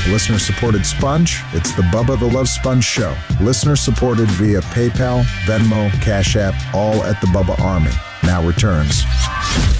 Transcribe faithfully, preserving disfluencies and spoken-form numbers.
listener-supported Sponge. It's the Bubba the Love Sponge Show. Listener-supported via PayPal, Venmo, Cash App, all at the Bubba Army. Now returns.